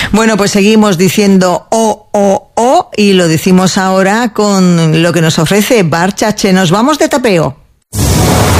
Bueno, pues seguimos diciendo o y lo decimos ahora con lo que nos ofrece Bar Chaché. Nos vamos de tapeo.